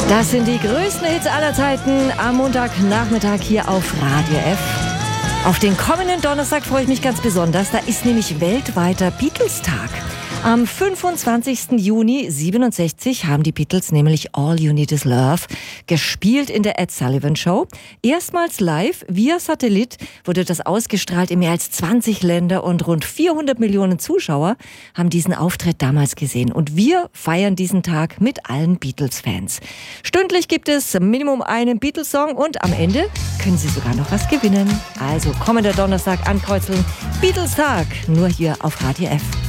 Das sind die größten Hits aller Zeiten am Montagnachmittag hier auf Radio F. Auf den kommenden Donnerstag freue ich mich ganz besonders. Da ist nämlich weltweiter Beatles-Tag. Am 25. Juni 67 haben die Beatles nämlich All You Need Is Love gespielt in der Ed Sullivan Show. Erstmals live via Satellit wurde das ausgestrahlt in mehr als 20 Länder und rund 400 Millionen Zuschauer haben diesen Auftritt damals gesehen. Und wir feiern diesen Tag mit allen Beatles-Fans. Stündlich gibt es Minimum einen Beatles-Song und am Ende können Sie sogar noch was gewinnen. Also kommender Donnerstag ankreuzeln, Beatles-Tag, nur hier auf Radio F.